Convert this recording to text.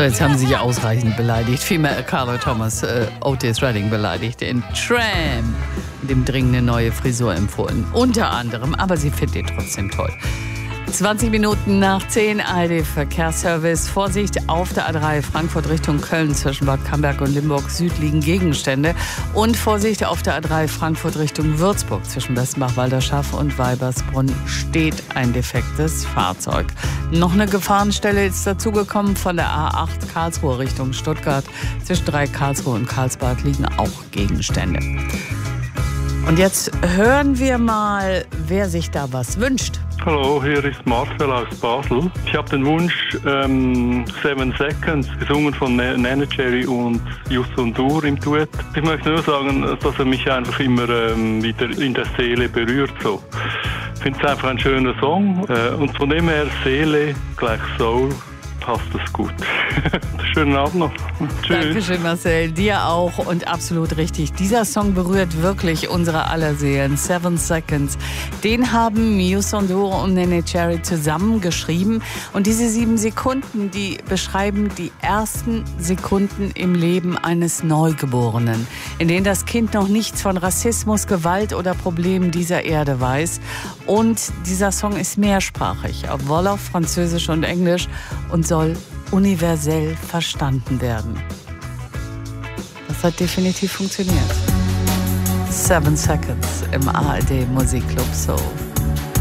So, jetzt haben sie ja ausreichend beleidigt. Vielmehr Carla Thomas, Otis Redding beleidigt. In Tram, dem dringend eine neue Frisur empfohlen. Unter anderem, aber sie findet ihn trotzdem toll. 20 Minuten nach 10, ARD Verkehrsservice. Vorsicht auf der A3 Frankfurt Richtung Köln zwischen Bad Camberg und Limburg Süd liegen Gegenstände. Und Vorsicht auf der A3 Frankfurt Richtung Würzburg zwischen Westenbach-Walderschaff und Weibersbrunn steht ein defektes Fahrzeug. Noch eine Gefahrenstelle ist dazugekommen von der A8 Karlsruhe Richtung Stuttgart. Zwischen 3 Karlsruhe und Karlsbad liegen auch Gegenstände. Und jetzt hören wir mal, wer sich da was wünscht. Hallo, hier ist Marcel aus Basel. Ich habe den Wunsch 7 Seconds, gesungen von Nene Cherry und Youssou N'Dour im Duett. Ich möchte nur sagen, dass er mich einfach immer wieder in der Seele berührt. So. Ich finde es einfach ein schöner Song und von dem her Seele gleich Soul passt es gut. Schönen Abend noch. Tschüss. Dankeschön, Marcel. Dir auch und absolut richtig. Dieser Song berührt wirklich unsere aller Seelen. 7 Seconds. Den haben Youssou N'Dour und Nene Cherry zusammen geschrieben. Und diese 7 Sekunden, die beschreiben die ersten Sekunden im Leben eines Neugeborenen, in denen das Kind noch nichts von Rassismus, Gewalt oder Problemen dieser Erde weiß. Und dieser Song ist mehrsprachig, auf Wolof, Französisch und Englisch und soll universell verstanden werden. Das hat definitiv funktioniert. 7 Seconds im ARD Musikclub Soul.